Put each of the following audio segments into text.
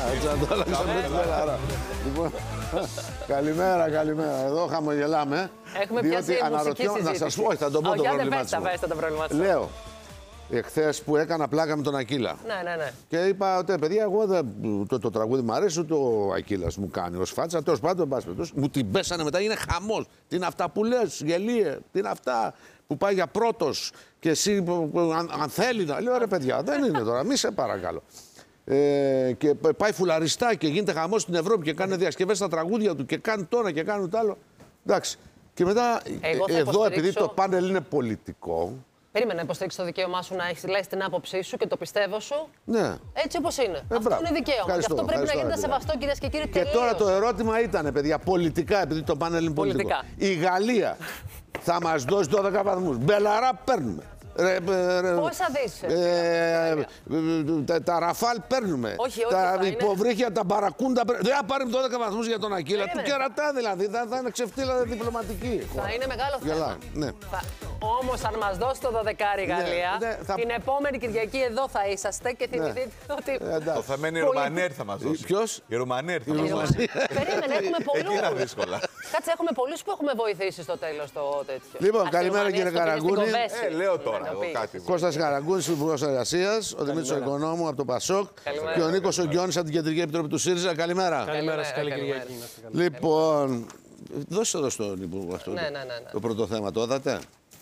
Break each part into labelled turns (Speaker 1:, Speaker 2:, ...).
Speaker 1: Έτσι να το άλλαξα με τη Βελαρά. Λοιπόν, καλημέρα. Εδώ χαμογελάμε.
Speaker 2: Έχουμε πιάσει μουσική συζήτηση.
Speaker 1: Να σας πω, θα τον πω το προβληματισμό. Λέω, εχθές που έκανα πλάκα με τον Ακύλα.
Speaker 2: Ναι.
Speaker 1: Και είπα ότι παιδιά, εγώ το τραγούδι μου αρέσει, το Ακύλας μου κάνει ως φάτσα. Τέλος πάντων, μου την πέσανε μετά, είναι χαμός. Τι είναι αυτά που λες, γελίε, τι είναι αυτά που πάει για πρώτος και εσύ αν θέλει να. Λέω ρε παιδιά, δεν είναι τώρα, μη σε παρακαλώ. Και πάει φουλαριστά και γίνεται χαμός στην Ευρώπη και κάνει διασκευές στα τραγούδια του και κάνει το ένα και κάνει το άλλο. Εντάξει. Και μετά, εδώ επειδή το πάνελ είναι πολιτικό.
Speaker 2: Περίμενα να υποστηρίξει το δικαίωμά σου να έχει λες την άποψή σου και το πιστεύω σου.
Speaker 1: Ναι.
Speaker 2: Έτσι όπως είναι. Αυτό είναι δικαίωμα. Και αυτό πρέπει να γίνεται σεβαστό, κυρίες και κύριοι.
Speaker 1: Και τώρα το ερώτημα ήταν, παιδιά, πολιτικά, επειδή το πάνελ είναι πολιτικό. Η Γαλλία θα μας δώσει 12 βαθμούς. Μπελαρά παίρνουμε.
Speaker 2: Πόσα δεις.
Speaker 1: Τα Ραφάλ παίρνουμε.
Speaker 2: Όχι,
Speaker 1: τα υποβρύχια, τα μπαρακούντα. Δεν θα πάρουμε 12 βαθμούς για τον Ακύλα. Του κερατά δηλαδή. Θα είναι ξεφτύλα διπλωματική.
Speaker 2: Θα είναι μεγάλο θέμα.
Speaker 1: Ναι.
Speaker 2: Όμως, αν μας δώσει το 12 η Γαλλία, την επόμενη Κυριακή εδώ θα είσαστε και θυμηθείτε ότι.
Speaker 3: Το θέμα είναι η Ρουμανία θα μας δώσει.
Speaker 1: Ποιος?
Speaker 3: Η Ρουμανία θα μας δώσει.
Speaker 2: Περίμενε, έχουμε πολλούς.
Speaker 3: Εκεί είναι δύσκολα.
Speaker 2: Κάτσε, έχουμε πολλούς που έχουμε βοηθήσει στο τέλος το τέτοιο.
Speaker 1: Λοιπόν, καλημέρα κύριε Καραγκούνη.
Speaker 3: Λέω τώρα.
Speaker 1: Κώστας Καραγκούνης, Υπουργός Εργασίας, ο Δημήτρης Οικονόμου από το Πασόκ και ο Νίκος Ογκιώνης από την Κεντρική Επιτροπή του ΣΥΡΙΖΑ. Καλημέρα.
Speaker 4: Καλημέρα σας, καλή Κυριακή.
Speaker 1: Λοιπόν, δώστε εδώ στον Υπουργό αυτό. Το πρώτο θέμα το είδατε.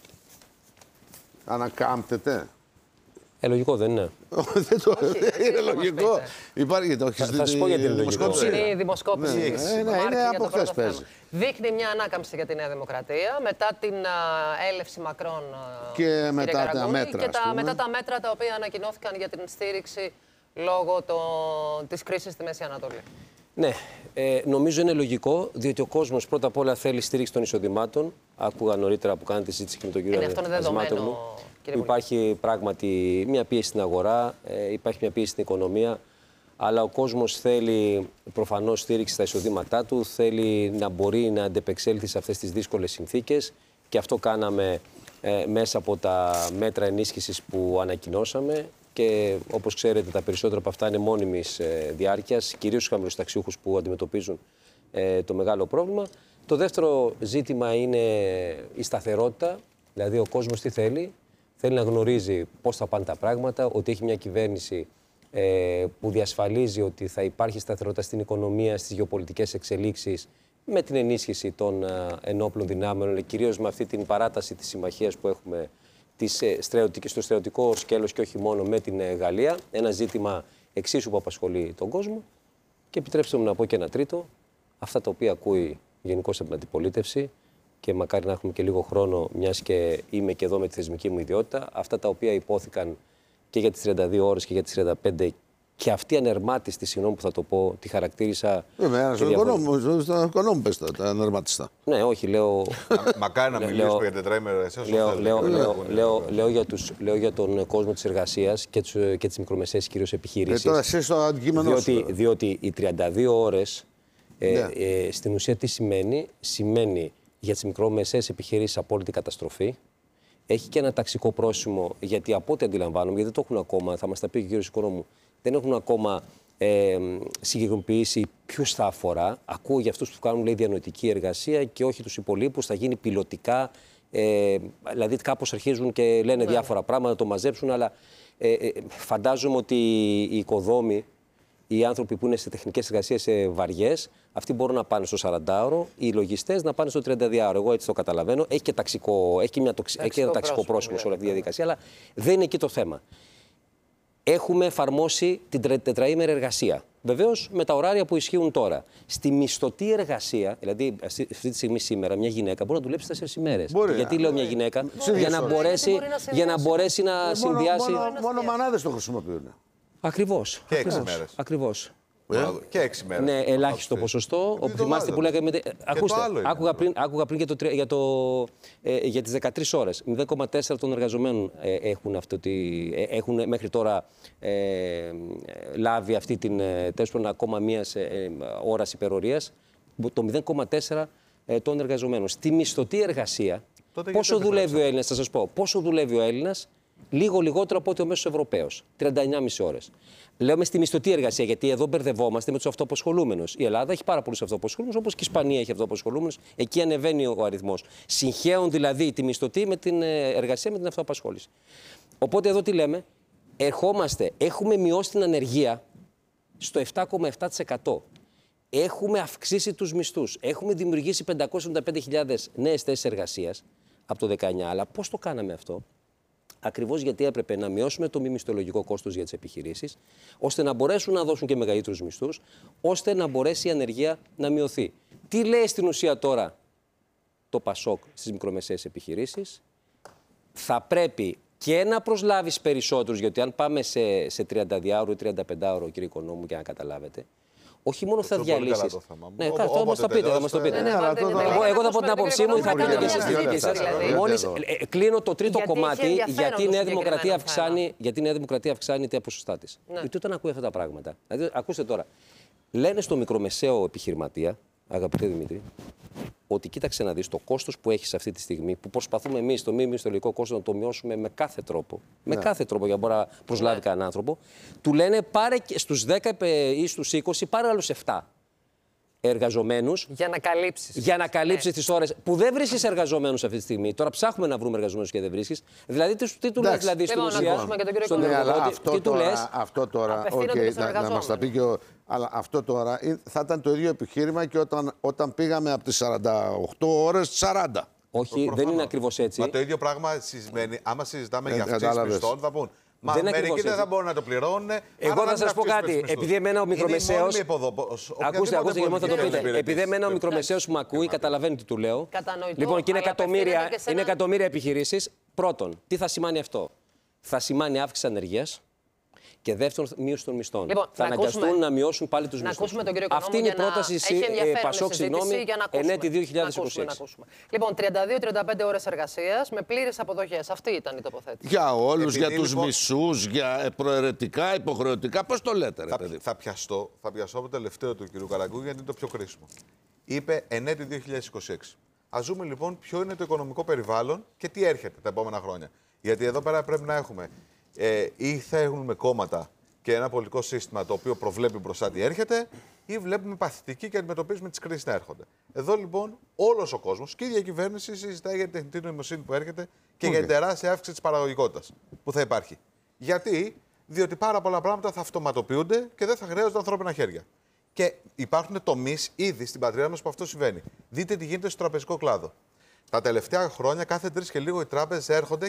Speaker 1: Ανακάμπτεται.
Speaker 4: Λογικό δεν είναι.
Speaker 1: Δεν είναι λογικό. Υπάρχει το
Speaker 4: Θα σας πω γιατί είναι λογικό.
Speaker 2: Είναι η δημοσκόπηση.
Speaker 1: Είναι από χθες παίζει.
Speaker 2: Δείχνει μια ανάκαμψη για τη Νέα Δημοκρατία μετά την έλευση Μακρόν
Speaker 1: και μετά τα μέτρα.
Speaker 2: Και μετά τα μέτρα τα οποία ανακοινώθηκαν για την στήριξη λόγω της κρίσης στη Μέση Ανατολή.
Speaker 4: Ναι, νομίζω είναι λογικό, διότι ο κόσμος πρώτα απ' όλα θέλει στήριξη των εισοδημάτων. Άκουγα νωρίτερα που κάνετε συζήτηση και με τον κύριο Ασμάτογλου. Υπάρχει πράγματι μια πίεση στην αγορά, υπάρχει μια πίεση στην οικονομία, αλλά ο κόσμος θέλει προφανώς στήριξη στα εισοδήματά του, θέλει να μπορεί να αντεπεξέλθει σε αυτές τις δύσκολες συνθήκες και αυτό κάναμε μέσα από τα μέτρα ενίσχυσης που ανακοινώσαμε. Και όπως ξέρετε, τα περισσότερα από αυτά είναι μόνιμης διάρκειας, κυρίως στους χαμηλοσταξιούχους που αντιμετωπίζουν το μεγάλο πρόβλημα. Το δεύτερο ζήτημα είναι η σταθερότητα, δηλαδή ο κόσμος τι θέλει. Θέλει να γνωρίζει πώς θα πάνε τα πράγματα, ότι έχει μια κυβέρνηση που διασφαλίζει ότι θα υπάρχει σταθερότητα στην οικονομία, στις γεωπολιτικές εξελίξεις, με την ενίσχυση των ενόπλων δυνάμεων, κυρίως με αυτή την παράταση της συμμαχίας που έχουμε στο στρατιωτικό σκέλος και όχι μόνο με την Γαλλία. Ένα ζήτημα εξίσου που απασχολεί τον κόσμο. Και επιτρέψτε μου να πω και ένα τρίτο. Αυτά τα οποία ακούει γενικώς από την αντιπολίτευση, και μακάρι να έχουμε και λίγο χρόνο, μιας και είμαι και εδώ με τη θεσμική μου ιδιότητα, αυτά τα οποία υπόθηκαν και για τις 32 ώρες και για τις 35, και αυτή η ανερμάτιστη, συγγνώμη που θα το πω, τη χαρακτήρισα.
Speaker 1: Βέβαια, στον οικονόμο πες τα ανερμάτιστα.
Speaker 4: Ναι, όχι, λέω.
Speaker 3: Μακάρι να μιλήσω για τετραήμερο εσάς.
Speaker 4: Λέω για τον κόσμο της εργασίας και τις μικρομεσαίες κυρίως επιχειρήσεις.
Speaker 1: Τώρα εσύ το αντικείμενο σου.
Speaker 4: Διότι οι 32 ώρες στην ουσία τι σημαίνει? Σημαίνει για τις μικρομεσαίες επιχειρήσεις απόλυτη καταστροφή. Έχει και ένα ταξικό πρόσημο, γιατί από ό,τι αντιλαμβάνομαι, γιατί δεν το έχουν ακόμα, θα μας τα πει ο κύριος Οικονόμου, δεν έχουν ακόμα συγκεκριμενοποιήσει ποιους θα αφορά. Ακούω για αυτούς που κάνουν, λέει, διανοητική εργασία και όχι τους υπολείπους, θα γίνει πιλωτικά. Δηλαδή κάπως αρχίζουν και λένε διάφορα πράγματα, να το μαζέψουν, αλλά φαντάζομαι ότι οι οικοδόμοι, οι άνθρωποι που είναι σε τεχνικές εργασίες βαριές, αυτοί μπορούν να πάνε στο 40ωρο, οι λογιστές να πάνε στο 32ωρο. Εγώ έτσι το καταλαβαίνω. Έχει και ένα ταξικό πρόσημο σε όλη αυτή τη διαδικασία, αλλά δεν είναι εκεί το θέμα. Έχουμε εφαρμόσει την τετραήμερη εργασία. Βεβαίως με τα ωράρια που ισχύουν τώρα. Στη μισθωτή εργασία, δηλαδή αυτή τη στιγμή σήμερα, μια γυναίκα μπορεί να δουλέψει 4 ημέρες. Γιατί λέω μια γυναίκα? Για να μπορέσει να συνδυάσει.
Speaker 1: Μόνο μανάδες το χρησιμοποιούν.
Speaker 4: Ακριβώς.
Speaker 3: Και 6 μέρες.
Speaker 4: Ακριβώς.
Speaker 3: Και 6 μέρες.
Speaker 4: Ναι, ελάχιστο ποσοστό. Θυμάστε που λέγαμε. Ακούστε, άκουγα πριν για τις 13 ώρες. 0,4 των εργαζομένων έχουν μέχρι τώρα λάβει αυτή την ακόμα μίας ώρας υπερορίας. Το 0,4 των εργαζομένων. Στη μισθωτή εργασία, πόσο δουλεύει ο Έλληνας, θα σας πω, πόσο δουλεύει ο Έλληνας λίγο λιγότερο από ό,τι ο μέσος Ευρωπαίος. 39,5 ώρες. Λέμε στη μισθωτή εργασία, γιατί εδώ μπερδευόμαστε με τους αυτοαπασχολούμενους. Η Ελλάδα έχει πάρα πολλούς αυτοαπασχολούμενους, όπως και η Ισπανία έχει αυτοαπασχολούμενους. Εκεί ανεβαίνει ο αριθμός. Συγχέουν δηλαδή τη μισθωτή με την εργασία με την αυτοαπασχόληση. Οπότε εδώ τι λέμε, έχουμε μειώσει την ανεργία στο 7,7%. Έχουμε αυξήσει τους μισθούς. Έχουμε δημιουργήσει 575.000 νέες θέσεις εργασίας από το 19. Αλλά πώς το κάναμε αυτό? Ακριβώς γιατί έπρεπε να μειώσουμε το μη μισθολογικό κόστος για τις επιχειρήσεις, ώστε να μπορέσουν να δώσουν και μεγαλύτερους μισθούς, ώστε να μπορέσει η ανεργία να μειωθεί. Τι λέει στην ουσία τώρα το ΠΑΣΟΚ στις μικρομεσαίες επιχειρήσεις? Θα πρέπει και να προσλάβεις περισσότερους, γιατί αν πάμε σε 32ωρο ή 35ωρο, κύριε Οικονόμου, για να καταλάβετε, όχι μόνο θα διαλύσεις. Ναι, θα μας το πείτε. Εγώ θα πω την άποψή μου, θα πείτε και εσείς τη δική σας. Μόλις κλείνω το τρίτο κομμάτι, γιατί η Νέα Δημοκρατία αυξάνει τα ποσοστά της. Γιατί όταν ακούει αυτά τα πράγματα. Δηλαδή, ακούστε τώρα. Λένε στο μικρομεσαίο επιχειρηματία, αγαπητέ Δημήτρη, ότι κοίταξε να δεις το κόστος που έχεις αυτή τη στιγμή, που προσπαθούμε εμείς το μη μισθολογικό κόστος να το μειώσουμε με κάθε τρόπο. Με κάθε τρόπο για να μπορεί να προσλάβει κανέναν άνθρωπο. Του λένε πάρε στους 10 ή στους 20, πάρε άλλους 7 εργαζομένους. Για να καλύψεις τις ώρες που δεν βρίσκεις εργαζομένους αυτή τη στιγμή. Τώρα ψάχνουμε να βρούμε εργαζομένους και δεν βρίσκεις. Δηλαδή, τι του λες δηλαδή στην ουσία?
Speaker 1: Αυτό τώρα, να μας τα πει και ο... Αλλά αυτό τώρα θα ήταν το ίδιο επιχείρημα και όταν πήγαμε από τις 48 ώρες στις 40.
Speaker 4: Όχι, δεν είναι ακριβώς έτσι.
Speaker 3: Μα το ίδιο πράγμα σημαίνει, άμα συζητάμε για αυξήσεις μισθών, θα πούν. Μα μερικοί δεν θα μπορούν να το πληρώνουν.
Speaker 4: Εγώ θα σας πω κάτι. Επειδή εμένα ο μικρομεσαίος. Ακούστε, και μόνο θα το πείτε. Επειδή εμένα ο μικρομεσαίος που με ακούει, καταλαβαίνει τι του λέω. Λοιπόν, και είναι εκατομμύρια επιχειρήσεις. Πρώτον, τι θα σημαίνει αυτό? Θα σημαίνει αύξηση ανεργίας. Και δεύτερον, μείωση των μισθών.
Speaker 2: Λοιπόν,
Speaker 4: θα αναγκαστούν να μειώσουν πάλι τους μισθούς. Αυτή είναι η πρόταση ΠΑΣΟΚ, συγγνώμη, ενέτη 2026.
Speaker 2: Λοιπόν, 32-35 ώρες εργασίας με πλήρες αποδοχές. Αυτή ήταν η τοποθέτηση.
Speaker 1: Για όλους, για τους μισούς, για προαιρετικά, υποχρεωτικά. Πώς το λέτε, ρε παιδί?
Speaker 3: Θα πιαστώ από το τελευταίο του κ. Καραγκού, γιατί είναι το πιο χρήσιμο. Είπε ενέτη 2026. Ας δούμε λοιπόν ποιο είναι το οικονομικό περιβάλλον και τι έρχεται τα επόμενα χρόνια. Γιατί εδώ πέρα πρέπει να έχουμε. Ή θα έχουμε κόμματα και ένα πολιτικό σύστημα το οποίο προβλέπει μπροστά τι έρχεται, ή βλέπουμε παθητική και αντιμετωπίζουμε τις κρίσεις να έρχονται. Εδώ λοιπόν όλος ο κόσμος και η διακυβέρνηση συζητάει για την τεχνητή νοημοσύνη που έρχεται και για την τεράστια αύξηση της παραγωγικότητας που θα υπάρχει. Γιατί? Διότι πάρα πολλά πράγματα θα αυτοματοποιούνται και δεν θα χρειάζονται ανθρώπινα χέρια. Και υπάρχουν τομείς ήδη στην πατρίδα μας που αυτό συμβαίνει. Δείτε τι γίνεται στο τραπεζικό κλάδο. Τα τελευταία χρόνια, κάθε 3 και λίγο οι τράπεζες έρχονται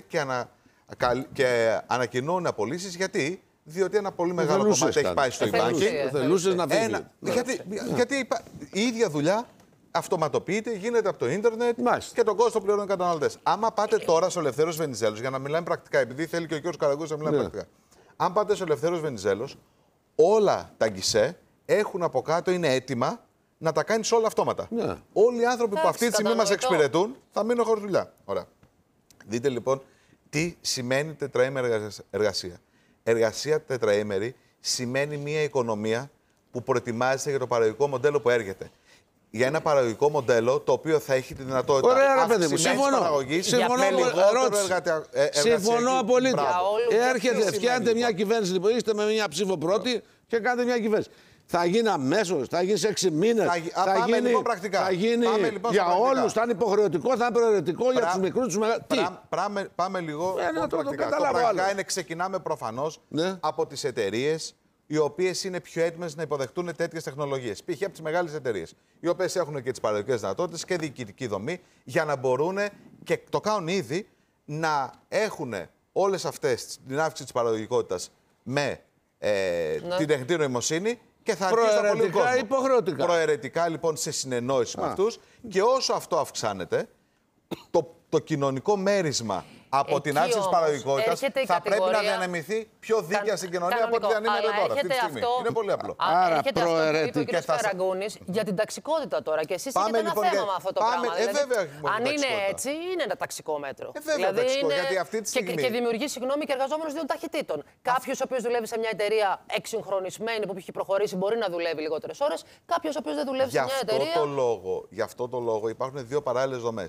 Speaker 3: και ανακοινώνουν απολύσεις. Γιατί? Διότι ένα πολύ μεγάλο κομμάτι έχει πάει στο e-banking.
Speaker 1: Θελούσες να φύγει.
Speaker 3: Γιατί η ίδια δουλειά αυτοματοποιείται, γίνεται από το ίντερνετ και τον κόστο πληρώνουν οι καταναλωτές. Άμα πάτε τώρα στο Ελευθέρος Βενιζέλος, για να μιλάμε πρακτικά, επειδή θέλει και ο κ. Καραγκούς να μιλάμε πρακτικά. Αν πάτε στο Ελευθέρος Βενιζέλος, όλα τα γκισέ έχουν από κάτω, είναι έτοιμα να τα κάνεις όλα αυτόματα. Όλοι οι άνθρωποι που αυτή τη στιγμή μας εξυπηρετούν θα μείνουν χωρίς δουλειά. Ωραία. Δείτε λοιπόν τι σημαίνει τετραήμερη εργασία. Εργασία τετραήμερη σημαίνει μια οικονομία που προετοιμάζεται για το παραγωγικό μοντέλο που έρχεται. Για ένα παραγωγικό μοντέλο το οποίο θα έχει τη δυνατότητα αυξημένης παραγωγής με λιγότερο εργατικό.
Speaker 1: Συμφωνώ απολύτως. Έρχεται, φτιάχνετε μια κυβέρνηση, λοιπόν, είστε με μια ψήφο πρώτη και κάνετε μια κυβέρνηση. Θα γίνει αμέσως, θα γίνει σε 6 μήνες.
Speaker 3: Πάμε λοιπόν πρακτικά.
Speaker 1: Θα γίνει για όλους, θα είναι υποχρεωτικό, θα είναι προαιρετικό για τους μικρούς, τους μεγάλους.
Speaker 3: Πάμε λίγο πρακτικά. Το πρακτικά είναι, ξεκινάμε προφανώς από τις εταιρείες οι οποίες είναι πιο έτοιμες να υποδεχτούν τέτοιες τεχνολογίες. Π.χ. από τις μεγάλες εταιρείες, οι οποίες έχουν και τις παραγωγικές δυνατότητες και διοικητική δομή για να μπορούν και το κάνουν ήδη να έχουν όλες αυτές την αύξηση της παραγωγικότητας με την τεχνητή νοημοσύνη. Και θα
Speaker 1: προαιρετικά ή υποχρεωτικά.
Speaker 3: Προαιρετικά λοιπόν σε συνεννόηση με αυτούς. Και όσο αυτό αυξάνεται, το κοινωνικό μέρισμα από την αύξηση της παραγωγικότητας θα πρέπει να διανεμηθεί πιο δίκαια στην κοινωνία από ό,τι διανύμεται τώρα. Αυτή τη στιγμή. Είναι πολύ απλό.
Speaker 2: Άρα προαιρετικά. Και ο κ. Καραγκούνης για την ταξικότητα τώρα. Και εσείς έχετε ένα θέμα με αυτό το πράγμα. Αν είναι έτσι, είναι ένα ταξικό μέτρο.
Speaker 3: Δηλαδή είναι.
Speaker 2: Και δημιουργεί, και εργαζόμενους δύο ταχυτήτων. Κάποιος ο οποίος δουλεύει σε μια εταιρεία εξυγχρονισμένη που έχει προχωρήσει μπορεί να δουλεύει λιγότερες ώρες. Κάποιος ο οποίος δεν δουλεύει σε μια εταιρεία.
Speaker 3: Γι' αυτό το λόγο υπάρχουν δύο παράλληλες δομές.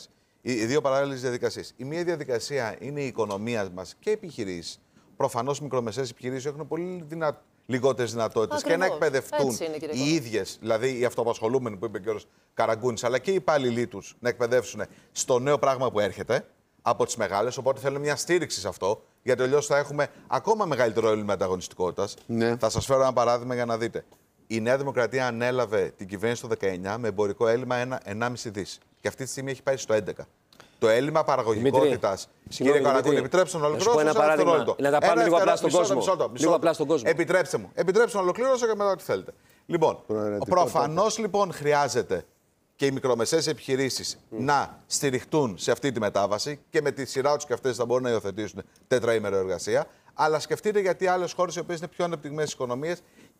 Speaker 3: οι δύο παράλληλες διαδικασίες. Η μία διαδικασία είναι η οικονομία μας και οι επιχειρήσεις. Προφανώς μικρομεσαίες επιχειρήσεις έχουν πολύ λιγότερες δυνατότητες και να εκπαιδευτούν οι ίδιες, δηλαδή οι αυτοαπασχολούμενοι που είπε και ο Καραγκούνης, αλλά και οι υπάλληλοι τους να εκπαιδεύσουν στο νέο πράγμα που έρχεται από τις μεγάλες. Οπότε θέλουν μια στήριξη σε αυτό, γιατί αλλιώς θα έχουμε ακόμα μεγαλύτερο έλλειμμα ανταγωνιστικότητας. Ναι. Θα σας φέρω ένα παράδειγμα για να δείτε. Η Νέα Δημοκρατία ανέλαβε την κυβέρνηση το 19 με εμπορικό έλλειμμα 1,5 δις. Και αυτή τη στιγμή έχει πάει στο 11. Το έλλειμμα παραγωγικότητας. Κύριε Καραγκούνη, επιτρέψτε να ολοκληρώσω.
Speaker 4: Ένα παράδειγμα. Να τα πάμε λίγο απλά στον κόσμο.
Speaker 3: Επιτρέψτε μου να ολοκληρώσω και μετά ό,τι θέλετε. Λοιπόν, προφανώς λοιπόν χρειάζεται και οι μικρομεσαίες επιχειρήσεις να στηριχτούν σε αυτή τη μετάβαση και με τη σειρά τους και αυτές θα μπορούν να υιοθετήσουν τετραήμερο εργασία. Αλλά σκεφτείτε γιατί άλλες χώρες οι οποίες είναι πιο ανεπτυγμένες οικονομίες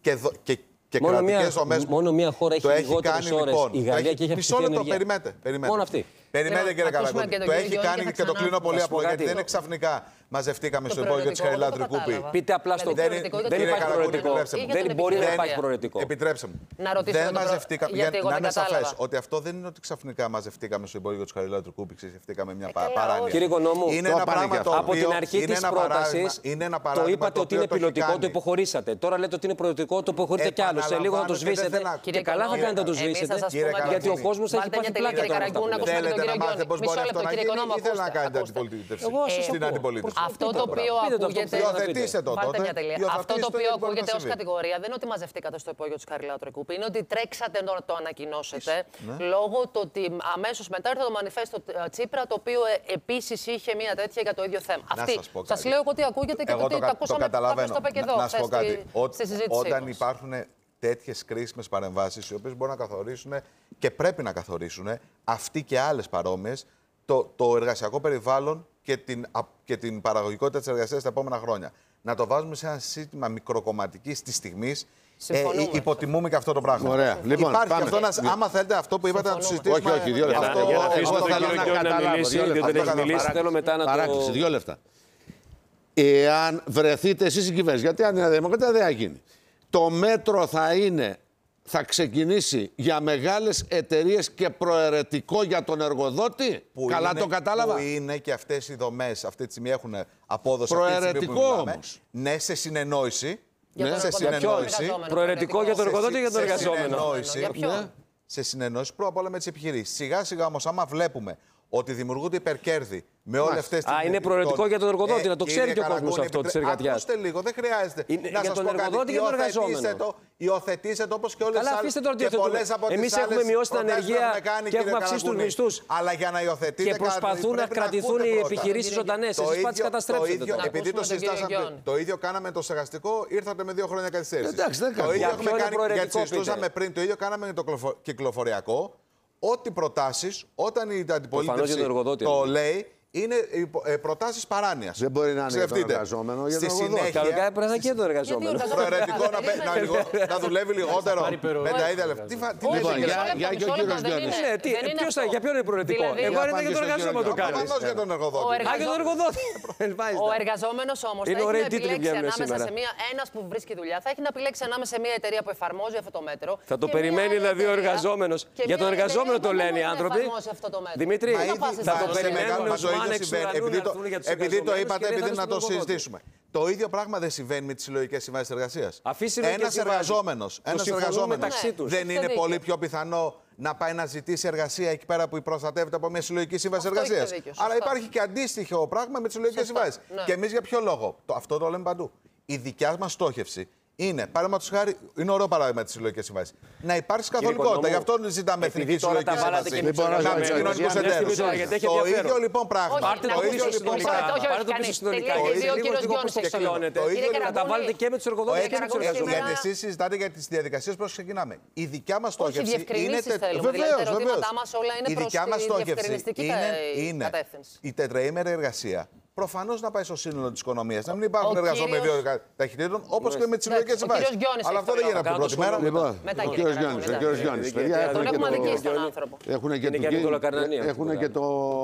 Speaker 3: και κρατικές δομές.
Speaker 4: Μόνο μία χώρα έχει λιγότερες ώρες.
Speaker 3: Λοιπόν,
Speaker 4: η Γαλλία και έχει
Speaker 3: μισό λεπτό, περιμένετε.
Speaker 4: Μόνο αυτή.
Speaker 3: Περιμένετε, κύριε Καραγκούνη. Το έχει κάνει και το κλείνω πολύ απλό, γιατί δεν είναι ξαφνικά μαζευτήκαμε στο υπόγειο της Χαριλάου Τρικούπη.
Speaker 4: Πείτε απλά στο
Speaker 3: δεν
Speaker 4: υπάρχει προαιρετικό. Δεν μπορεί να υπάρχει προαιρετικό.
Speaker 3: Επιτρέψτε μου. Δεν μαζευτήκαμε. Για να είναι σαφές ότι αυτό δεν είναι ότι ξαφνικά μαζευτήκαμε στο υπόγειο της Χαριλάου Τρικούπη, ξεφτήκαμε μια παράνοια.
Speaker 4: Κύριε Οικονόμου,
Speaker 3: είναι ένα πράγμα το οποίο
Speaker 4: από την αρχή της πρότασης το είπατε ότι είναι πιλωτικό, το υποχωρήσατε. Τώρα λέτε ότι είναι προαιρετικό, το υποχωρείτε κι άλλο. Σε λίγο θα το σβήσετε. Και καλά θα κάνετε να το σβήσετε, γιατί ο κόσμος θα έχει πάθει πλάκα.
Speaker 3: Θέλετε να μάθετε πώς μπορεί αυτό να γίνει ή θέλετε να κάνετε αντιπολίτευση στην αντιπολίτευση.
Speaker 2: Αυτό το οποίο ακούγεται.
Speaker 3: Υιοθετήστε το τότε.
Speaker 2: Αυτό το οποίο ακούγεται ως κατηγορία δεν είναι ότι μαζευτήκατε στο υπόγειο της Χαριλάου Τρικούπη. Είναι ότι τρέξατε να το ανακοινώσετε λόγω του ότι αμέσως μετά ήρθε το μανιφέστο Τσίπρα, το οποίο επίσης είχε μια τέτοια για το ίδιο θέμα. Αυτή. Σας λέω εγώ ότι ακούγεται και ότι το ακούσαμε. Κάποιος το είπε και εδώ.
Speaker 3: Να σας πω κάτι. Όταν υπάρχουν τέτοιες κρίσιμες παρεμβάσεις, οι οποίες μπορούν να καθορίσουν και πρέπει να καθορίσουν αυτοί και άλλες παρόμοιες το εργασιακό περιβάλλον και την παραγωγικότητα της εργασίας τα επόμενα χρόνια. Να το βάζουμε σε ένα σύστημα μικροκομματικής της στιγμής. Υποτιμούμε και αυτό το πράγμα.
Speaker 1: Ωραία. Λοιπόν,
Speaker 3: υπάρχει αυτό άμα θέλετε αυτό που είπατε να το συζητήσουμε.
Speaker 1: Όχι, 2 λεπτά.
Speaker 4: Για να αφήσουμε τον κύριο Γκιόνι να μιλήσει, διότι δεν έχει μιλήσει, θέλω μετά να το...
Speaker 1: Παράκληση, 2 λεπτά. Εάν βρεθείτε εσείς η κυβέρνηση, γιατί αν είναι Δημοκρατία δεν θα γίνει. Το μέτρο θα ξεκινήσει για μεγάλες εταιρείες και προαιρετικό για τον εργοδότη. Καλά το κατάλαβα.
Speaker 3: Που είναι και αυτές οι δομές αυτή τη στιγμή έχουν απόδοση.
Speaker 1: Προαιρετικό όμως.
Speaker 3: Ναι, σε συνεννόηση.
Speaker 4: Προαιρετικό για τον εργοδότη ή για τον εργαζόμενο.
Speaker 3: Σε συνεννόηση πρώτα απ' όλα με τις επιχειρήσεις. Σιγά σιγά όμως, άμα βλέπουμε ότι δημιουργούνται υπερκέρδη με όλες αυτές τις.
Speaker 4: Είναι προαιρετικό για τον εργοδότη, να το ξέρει και ο κόσμος αυτό της εργατιάς.
Speaker 3: Ακούστε λίγο, δεν χρειάζεται.
Speaker 4: Να για τον εργοδότη και τον εργαζόμενο.
Speaker 3: Υιοθετήστε το όπως και όλες τις άλλες.
Speaker 4: Εμείς έχουμε μειώσει την ανεργία και έχουμε αυξήσει τους μισθούς.
Speaker 3: Αλλά για να υιοθετείτε.
Speaker 4: Και προσπαθούν να κρατηθούν οι επιχειρήσεις ζωντανές. Εσείς πάτε καταστρέψετε.
Speaker 3: Επειδή το συζητάσαμε, το ίδιο κάναμε το στεγαστικό, ήρθατε με 2 χρόνια καθυστέρηση.
Speaker 1: Το
Speaker 3: ίδιο έχουμε κάνει γιατί συζητούσαμε πριν, το ίδιο κάναμε το κυκλοφοριακό. Ό,τι προτάσεις, όταν η αντιπολίτευση το λέει, είναι προτάσεις παράνοιας.
Speaker 1: Δεν μπορεί να είναι για τον εργαζόμενο.
Speaker 3: Στη συνέχεια.
Speaker 4: Καλοκαίρι πρέπει να είναι και τον εργαζόμενο.
Speaker 3: Προαιρετικό να δουλεύει λιγότερο με τα ίδια λεφτά.
Speaker 1: Για και ο κύριος Γκιόνης.
Speaker 4: Για ποιον είναι προαιρετικό. Εγώ αν ήταν για τον εργαζόμενο το κάνω.
Speaker 3: Για τον εργοδότη.
Speaker 4: Για τον εργοδότη.
Speaker 2: Ο εργαζόμενος όμως θα έχει να επιλέξει ανάμεσα σε ένας που βρίσκει δουλειά, θα έχει να επιλέξει ανάμεσα σε μια εταιρεία που εφαρμόζει αυτό το μέτρο.
Speaker 4: Θα το περιμένει δηλαδή ο εργαζόμενος. Για τον εργαζόμενο το λένε οι άνθρωποι. Δημήτρη, θα το περιμένουν.
Speaker 3: Επειδή το είπατε, επειδή να το συζητήσουμε. Το ίδιο πράγμα δεν συμβαίνει με τις συλλογικές συμβάσεις εργασίας. Ένας εργαζόμενος δεν είναι πολύ πιο πιθανό να πάει να ζητήσει εργασία εκεί πέρα που προστατεύεται από μια συλλογική σύμβαση εργασίας. Άρα υπάρχει και αντίστοιχο πράγμα με τις συλλογικές συμβάσεις. Και εμείς για ποιο λόγο? Αυτό το λέμε παντού. Η δικιά μας στόχευση είναι, παραδείγματος χάρη, είναι ωραίο παράδειγμα της συλλογικής σύμβασης. Να υπάρξει καθολικότητα. Γι' αυτό ζητάμε εθνική συλλογική σύμβαση. Να με κοινωνικούς εταίρους. Το ίδιο λοιπόν πράγμα.
Speaker 4: Πάρτε το πίσω συνολικά. Να τα βάλετε και με τους εργοδότες και με τους εργαζόμενους.
Speaker 3: Γιατί εσείς συζητάτε για τις διαδικασίες πώς ξεκινάμε. Η δικιά μας στόχευση είναι.
Speaker 2: Βεβαίως.
Speaker 3: Η δικιά μας στόχευση είναι η τετραήμερη εργασία προφανώς να πάει στο σύνολο της οικονομίας. Να μην υπάρχουν εργαζόμενοι δύο ταχυτήτων, όπως και με τις συλλογικές συμβάσεις. Αλλά αυτό δεν γίνεται από την πρώτη μέρα.
Speaker 1: Λοιπόν, ο κύριος Γιώνης.
Speaker 2: Τον έχουμε αδικήσει τον άνθρωπο.
Speaker 1: Έχουν και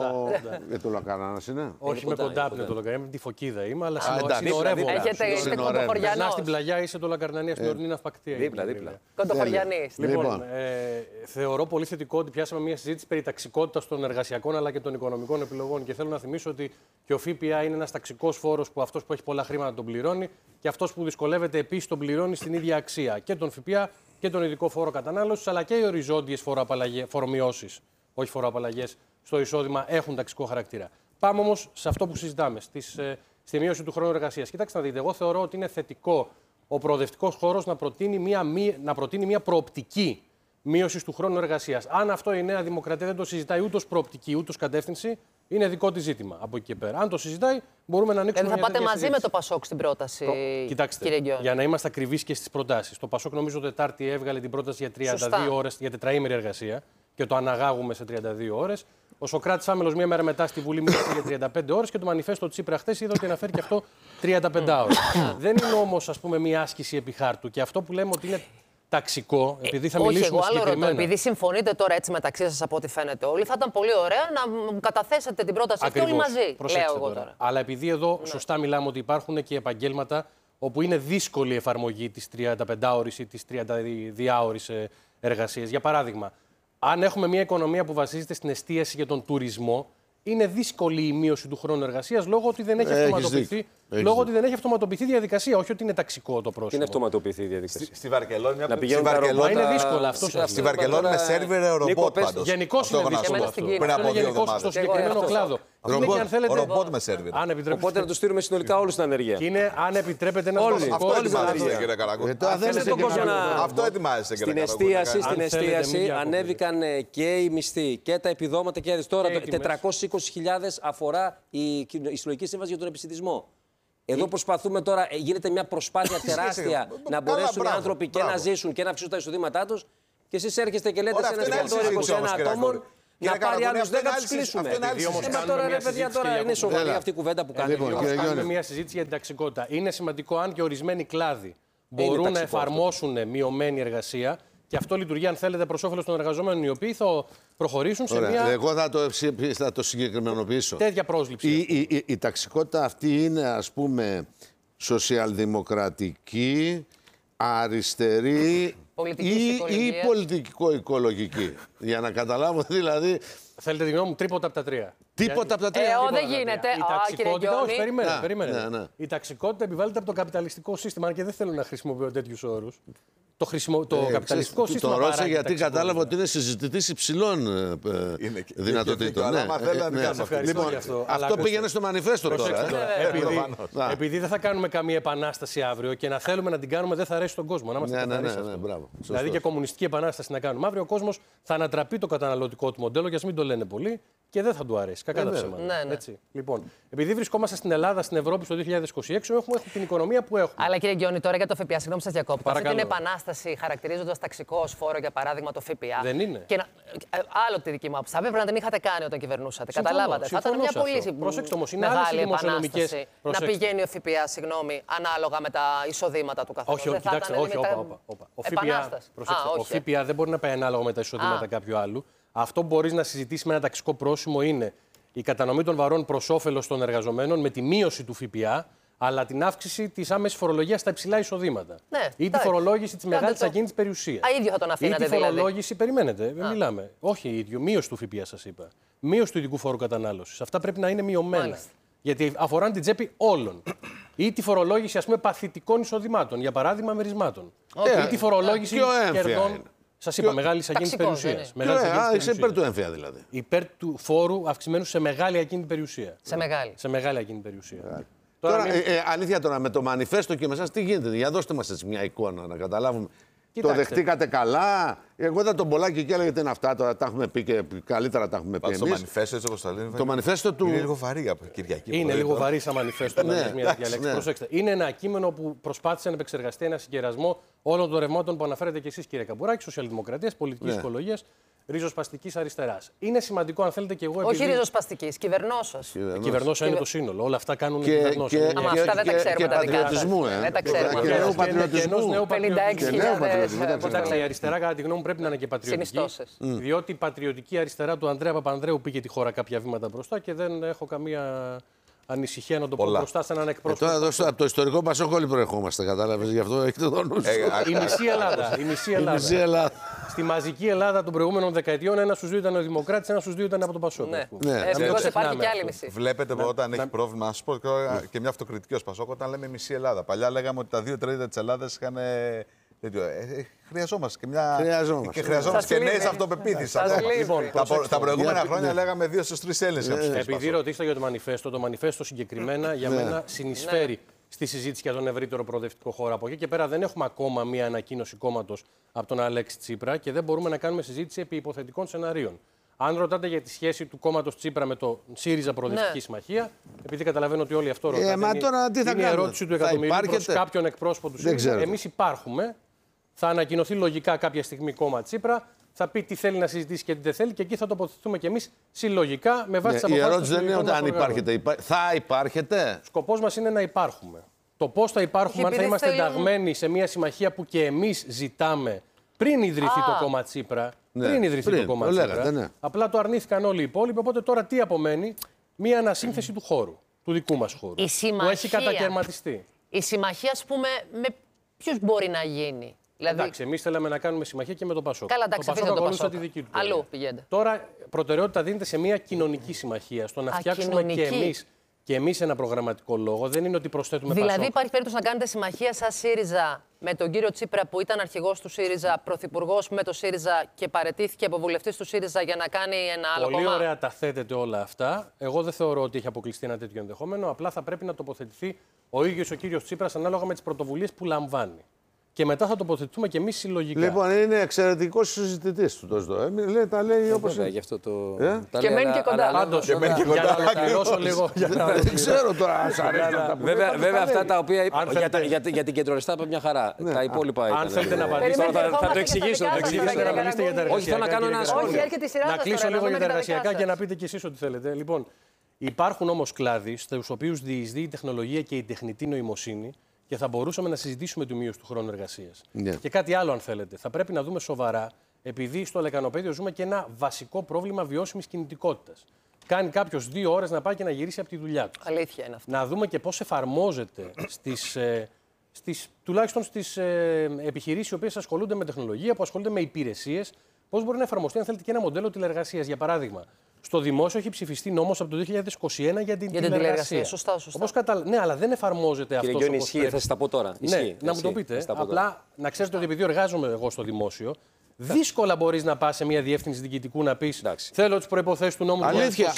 Speaker 1: το Λακαρνάνας, είναι.
Speaker 5: Όχι με κοντάπνιο το Λακαρνάνια, με τη Φωκίδα είμαι, αλλά
Speaker 2: συνορεύω. Είστε κοντοχωριανός.
Speaker 5: Να στην πλαγιά είσαι το Λακαρνανία, στην ορεινή ναυπακτία.
Speaker 4: Δίπλα.
Speaker 2: Κοντοχωριανής.
Speaker 5: Λοιπόν, θεωρώ πολύ θετικό ότι πιάσαμε μια συζήτηση περί ταξικότητας των εργασιακών αλλά και των οικονομικών επιλογών. Και θέλω να θυμίσω ότι και ο ΦΠΑ είναι ένας ταξικός φόρος που αυτός που έχει πολλά χρήματα τον πληρώνει και αυτός που δυσκολεύεται επίσης τον πληρώνει στην ίδια αξία. Και τον ΦΠΑ και τον ειδικό φόρο κατανάλωσης, αλλά και οι οριζόντιες φορομειώσεις, όχι φοροαπαλλαγές, στο εισόδημα έχουν ταξικό χαρακτήρα. Πάμε όμως σε αυτό που συζητάμε, στη μείωση του χρόνου εργασίας. Κοιτάξτε να δείτε, εγώ θεωρώ ότι είναι θετικό ο προοδευτικός χώρος να προτείνει μια προοπτική μείωση του χρόνου εργασίας. Αν αυτό η Νέα Δημοκρατία δεν το συζητάει ούτε ως προοπτική ούτε ως κατεύθυνση, είναι δικό της ζήτημα από εκεί και πέρα. Αν το συζητάει, μπορούμε να ανοίξουμε.
Speaker 2: Θα πάτε μαζί με το Πασόκ στην πρόταση.
Speaker 5: Κοιτάξτε,
Speaker 2: κύριε Γκιόνη,
Speaker 5: για να είμαστε ακριβείς και στις προτάσεις. Το Πασόκ νομίζω Τετάρτη έβγαλε την πρόταση για 32 ώρες για τετραήμερη εργασία και το αναγάγουμε σε 32 ώρες. Ο Σωκράτης Άμελος μία μέρα μετά στη Βουλή μίλησε για 35 ώρες και το μανιφέστο Τσίπρα χθες είδε ότι αναφέρει και αυτό 35 ώρες. Δεν είναι όμως, ας πούμε, μια άσκηση επί χάρτου. Και αυτό που λέμε ότι είναι ταξικό, επειδή θα μιλήσουμε συγκεκριμένα.
Speaker 2: Ρωτώ, επειδή συμφωνείτε τώρα έτσι μεταξύ σας από ό,τι φαίνεται όλοι, θα ήταν πολύ ωραία να καταθέσετε την πρόταση αυτή όλοι μαζί. Λέω εγώ τώρα.
Speaker 5: Αλλά επειδή εδώ σωστά μιλάμε ότι υπάρχουν και επαγγέλματα όπου είναι δύσκολη η εφαρμογή της 35ωρης ή της 32ωρης εργασίας. Για παράδειγμα, αν έχουμε μια οικονομία που βασίζεται στην εστίαση και τον τουρισμό, είναι δύσκολη η μείωση του χρόνου εργασίας λόγω ότι δεν έχει αυτοματοποιηθεί. Λόγω ότι δεν έχει αυτοματοποιηθεί διαδικασία, όχι ότι είναι ταξικό το πρόσωπο.
Speaker 4: Είναι αυτοματοποιηθεί η διαδικασία.
Speaker 3: Στη Βαρκελόνη
Speaker 5: είναι δύσκολο αυτό.
Speaker 3: Στη Βαρκελόνη με σερβερ ρομπότ πάντως.
Speaker 5: Γενικώς είναι δύσκολο αυτό.
Speaker 3: Πριν από 2 εβδομάδες.
Speaker 5: Στο συγκεκριμένο κλάδο.
Speaker 3: Ρομπότ με σερβερ.
Speaker 4: Οπότε να του στείλουμε συνολικά όλους στην ανεργία.
Speaker 5: Και είναι, αν επιτρέπετε, ένα
Speaker 3: Αυτό ετοιμάζεστε, κύριε Καρακού. Αυτό ετοιμάζεστε, κύριε Καρακού.
Speaker 4: Στην εστίαση ανέβηκαν και οι μισθοί και τα επιδόματα και τώρα 420.000 αφορά η συλλογική σύμβαση για τον επισιτισμό. Εδώ προσπαθούμε τώρα, γίνεται μια προσπάθεια τεράστια να μπορέσουν οι άνθρωποι και να ζήσουν και να αυξήσουν τα εισοδήματά τους. Και εσείς έρχεστε και λέτε σε ένα εστιατόριο 21 ατόμων να πάρει άλλους 10 να τους κλείσουμε. Τώρα ρε παιδιά, τώρα είναι σοβαρή αυτή η κουβέντα που κάνετε.
Speaker 5: Κάνουμε μια συζήτηση για την ταξικότητα. Είναι σημαντικό αν και ορισμένοι κλάδοι μπορούν να εφαρμόσουν μειωμένη εργασία. Και αυτό λειτουργεί, αν θέλετε, προς όφελος των εργαζομένων, οι οποίοι θα προχωρήσουν σε μια.
Speaker 1: Εγώ θα το συγκεκριμενοποιήσω.
Speaker 5: Τέτοια πρόσληψη.
Speaker 1: Η ταξικότητα αυτή είναι, ας πούμε, σοσιαλδημοκρατική, αριστερή ή πολιτικο-οικολογική. Για να καταλάβω δηλαδή.
Speaker 5: Θέλετε τη γνώμη μου, τρίποτα από τα τρία.
Speaker 1: Τίποτα από τα τρία.
Speaker 2: Δεν γίνεται.
Speaker 5: Η ταξικότητα, όχι, περιμένετε. Ναι. Η ταξικότητα επιβάλλεται από το καπιταλιστικό σύστημα, αν και δεν θέλω να χρησιμοποιώ τέτοιους όρους. Το καπιταλιστικό σύστημα.
Speaker 1: Το ρώτησα γιατί κατάλαβα ότι είναι συζητητής υψηλών δυνατοτήτων. Λοιπόν, αυτό πήγαινε στο μανιφέστο τώρα.
Speaker 5: Επειδή δεν θα κάνουμε καμία επανάσταση αύριο και να θέλουμε να την κάνουμε, δεν θα αρέσει στον κόσμο. Δηλαδή και κομμουνιστική επανάσταση να κάνουμε αύριο, ο κόσμος θα ανατραπεί το καταναλωτικό του μοντέλο, και ας μην το λένε πολύ, και δεν θα του αρέσει. Κακά τα ψέματα. Λοιπόν, επειδή βρισκόμαστε στην Ελλάδα, στην Ευρώπη το 2026, έχουμε την οικονομία που έχουμε.
Speaker 2: Αλλά κύριε Γκιόνη, τώρα για το ΦΠΑ, συγγνώμη σας διακόπτω. Αυτή την επανάσταση χαρακτηρίζοντας ταξικό ως φόρο, για παράδειγμα, το ΦΠΑ.
Speaker 5: Δεν είναι.
Speaker 2: Και άλλο τη δική μου άποψη. Θα έπρεπε να την είχατε κάνει όταν κυβερνούσατε. Καταλάβατε. Θα ήταν μια πολύ μεγάλη επανάσταση να πηγαίνει ο ΦΠΑ, ανάλογα με τα εισοδήματα του καθενός.
Speaker 5: Όχι, κοιτάξτε, όχι. Ο ΦΠΑ δεν μπορεί να πάει ανάλογα με τα εισοδήματα κάποιου άλλου. Αυτό που μπορείς να συζητήσεις με ένα ταξικό πρόσημο είναι η κατανομή των βαρών προς όφελος των εργαζομένων με τη μείωση του ΦΠΑ, αλλά την αύξηση της άμεσης φορολογίας στα υψηλά εισοδήματα.
Speaker 2: Ναι,
Speaker 5: ή τη φορολόγηση της μεγάλης ακίνητης περιουσίας.
Speaker 2: Ίδιο θα τον αφήνατε,
Speaker 5: ή τη φορολόγηση, περιμένετε, μιλάμε. Όχι ίδιο, μείωση του ΦΠΑ σας είπα. Μείωση του ειδικού φόρου κατανάλωσης. Αυτά πρέπει να είναι μειωμένα. Μάλιστα. Γιατί αφορά την τσέπη όλων. Ή τη φορολόγηση, ας πούμε, παθητικών εισοδημάτων, για παράδειγμα μερισμάτων. Ή τη φορολόγηση κερδών. Σας είπα, μεγάλη ακίνητη περιουσία.
Speaker 1: Είσαι υπέρ του έμφυα δηλαδή.
Speaker 5: Υπέρ του φόρου αυξημένου σε μεγάλη ακίνητη περιουσία.
Speaker 2: Σε μεγάλη
Speaker 5: ακίνητη περιουσία.
Speaker 1: Τώρα, αλήθεια τώρα, με το μανιφέστο και με εσάς τι γίνεται? Για δώστε μας έτσι μια εικόνα να καταλάβουμε. Κοιτάξτε. Το δεχτήκατε καλά? Εγώ ήταν τον Πολάκη και έλεγε τι είναι αυτά, τώρα τα έχουμε πει και καλύτερα τα έχουμε πει εμείς.
Speaker 3: Το μανιφέστο, έτσι όπως τα λένε.
Speaker 1: Το μανιφέστο του.
Speaker 3: Είναι λίγο βαρύ από Κυριακή.
Speaker 5: Είναι λίγο βαρύ σαν μανιφέστο. Προσέξτε. Είναι ένα κείμενο που προσπάθησε να επεξεργαστεί ένα συγκερασμό όλων των ρευμάτων που αναφέρετε και εσείς, κύριε Καμπουράκη, σοσιαλδημοκρατίας, πολιτικής οικολογίας, ριζοσπαστικής αριστεράς. Είναι σημαντικό, αν θέλετε, και εγώ.
Speaker 2: Όχι ριζοσπαστικής, κυβερνώσας.
Speaker 5: Κυβερνόσα είναι το σύνολο. Όλα αυτά κάνουν
Speaker 1: και
Speaker 5: κυβερνόσα.
Speaker 2: Αυτά δεν τα ξέρουμε.
Speaker 1: Και πατριωτισμού,
Speaker 2: Δεν τα ξέρουμε.
Speaker 1: Και νέου πατριωτισμού.
Speaker 2: 56.000.
Speaker 5: Η αριστερά, κατά τη γνώμη μου, πρέπει να είναι και πατριωτική. Διότι η πατριωτική αριστερά του Ανδρέα Παπανδρέου πήγε τη χώρα κάποια βήματα μπροστά και δεν έχω καμία ανησυχία να το πω μπροστά σε έναν εκπρόσωπο.
Speaker 1: Τώρα εδώ από το ιστορικό Πασόκ όλοι προερχόμαστε, κατάλαβες, γι' αυτό έχετε το νου.
Speaker 5: Η μισή Ελλάδα. Στη μαζική Ελλάδα των προηγούμενων δεκαετιών, ένα στους δύο ήταν ο Δημοκράτης, ένα στους δύο ήταν από τον Πασόκ.
Speaker 2: Ευτυχώς υπάρχει και άλλη μισή.
Speaker 3: Βλέπετε όταν έχει πρόβλημα, να σας πω και μια αυτοκριτική ως Πασόκ, όταν λέμε μισή Ελλάδα. Παλιά λέγαμε ότι τα 2/3 της Ελλάδας είχαν. Χρειαζόμαστε και μια. Χρειαζόμαστε και νέες αυτοπεποίθησεις. Τα προηγούμενα χρόνια λέγαμε 2 στους 3 Έλληνες.
Speaker 5: Επειδή ρωτήσατε για το μανιφέστο, το μανιφέστο συγκεκριμένα για μένα συνεισφέρει στη συζήτηση για τον ευρύτερο προοδευτικό χώρο. Από εκεί και πέρα δεν έχουμε ακόμα μία ανακοίνωση κόμματος από τον Αλέξη Τσίπρα και δεν μπορούμε να κάνουμε συζήτηση επί υποθετικών σεναρίων. Αν ρωτάτε για τη σχέση του κόμματος Τσίπρα με το ΣΥΡΙΖΑ Προοδευτική Συμμαχία, επειδή καταλαβαίνω ότι όλοι αυτό ρωτάνε.
Speaker 1: Μα τώρα τι θα
Speaker 5: είναι η ερώτηση του εκατομμυρίου προς κάποιον εκπρόσωπο του ΣΥΡΙΖΑ. Εμείς υπάρχουμε. Θα ανακοινωθεί λογικά κάποια στιγμή κόμμα Τσίπρα. Θα πει τι θέλει να συζητήσει και τι δεν θέλει και εκεί θα τοποθετηθούμε κι εμείς συλλογικά με βάση τις αποφάσεις.
Speaker 1: Η ερώτηση δεν είναι ότι αν υπάρχετε. Θα υπάρχετε.
Speaker 5: Σκοπός μας είναι να υπάρχουμε. Το πώς θα υπάρχουμε, αν θα είμαστε ενταγμένοι σε μια συμμαχία που και εμείς ζητάμε πριν ιδρυθεί το κόμμα Τσίπρα. Πριν ιδρυθεί το κόμμα Τσίπρα. Απλά το αρνήθηκαν όλοι οι υπόλοιποι. Οπότε τώρα τι απομένει? Μια ανασύνθεση του χώρου, του δικού μας χώρου. Που έχει κατακαιρματιστεί.
Speaker 2: Η συμμαχία, ας πούμε, με ποιους μπορεί να γίνει?
Speaker 5: Δηλαδή... Εντάξει, εμείς θέλαμε να κάνουμε συμμαχία και με τον Πασόκ.
Speaker 2: Καλά, εντάξει,
Speaker 5: το Πασόκ ακολούθησε τη δική του.
Speaker 2: Αλλού πηγαίνετε.
Speaker 5: Τώρα προτεραιότητα δίνεται σε μια κοινωνική συμμαχία. Στο να φτιάξουμε και εμείς ένα προγραμματικό λόγο. Δεν είναι ότι προσθέτουμε
Speaker 2: δηλαδή,
Speaker 5: Πασόκ.
Speaker 2: υπάρχει περίπτωση να κάνετε συμμαχία σαν ΣΥΡΙΖΑ με τον κύριο Τσίπρα που ήταν αρχηγός του ΣΥΡΙΖΑ, πρωθυπουργός με το ΣΥΡΙΖΑ και παραιτήθηκε από βουλευτής του ΣΥΡΙΖΑ για να κάνει ένα άλλο
Speaker 5: Πολύ
Speaker 2: κόμμα.
Speaker 5: ωραία τα θέτετε όλα αυτά. Εγώ δεν θεωρώ ότι έχει αποκλειστεί ένα τέτοιο ενδεχόμενο. Απλά θα πρέπει να τοποθετηθεί ο ίδιος ο κύριος Τσίπρας ανάλογα με τις πρωτοβουλίες που λαμβάνει. Και μετά θα τοποθετηθούμε και εμείς συλλογικά.
Speaker 1: Λοιπόν, είναι εξαιρετικός συζητητής του Τόσδο. Τα λέει όπως είναι.
Speaker 4: Γι' αυτό το.
Speaker 2: Και μένει και κοντά.
Speaker 5: Πάντως, για να ολοκληρώσω λίγο.
Speaker 1: Δεν ξέρω τώρα αν σας αρέσει αυτά που λέτε.
Speaker 4: Βέβαια, αυτά τα οποία για την κεντροαριστερά είπα μια χαρά. Τα υπόλοιπα ήταν.
Speaker 5: Αν θέλετε να απαντήσετε,
Speaker 4: θα το εξηγήσω. Όχι, θέλω να κάνω ένα σχόλιο.
Speaker 5: Να κλείσω λίγο για τα εργασιακά και να πείτε κι εσείς ό,τι θέλετε. Λοιπόν, υπάρχουν όμως κλάδοι στους οποίους διεισδύει η τεχνολογία και η τεχνητή νοημοσύνη. Και θα μπορούσαμε να συζητήσουμε τη μείωση του χρόνου εργασίας. Και κάτι άλλο, αν θέλετε. Θα πρέπει να δούμε σοβαρά, επειδή στο λεκανοπέδιο ζούμε και ένα βασικό πρόβλημα βιώσιμης κινητικότητας. Κάνει κάποιος 2 ώρες να πάει και να γυρίσει από τη δουλειά του.
Speaker 2: Αλήθεια είναι αυτό.
Speaker 5: Να δούμε και πώς εφαρμόζεται τουλάχιστον στις επιχειρήσεις οι οποίες ασχολούνται με τεχνολογία, που ασχολούνται με υπηρεσίες, πώς μπορεί να εφαρμοστεί, αν θέλετε, και ένα μοντέλο τηλεργασίας. Για παράδειγμα, στο δημόσιο έχει ψηφιστεί νόμος από το 2021 για την τηλεργασία.
Speaker 2: Σωστά.
Speaker 5: Ναι, αλλά δεν εφαρμόζεται αυτό.
Speaker 4: Κύριε Γιώνη, ισχύει, θα σας τα πω τώρα.
Speaker 5: Ναι, να μου το πείτε. Απλά να ξέρετε ότι επειδή εργάζομαι εγώ στο δημόσιο, δύσκολα μπορείς να πας σε μια διεύθυνση διοικητικού να πεις θέλω τις προϋποθέσεις του νόμου.
Speaker 1: Αλήθεια.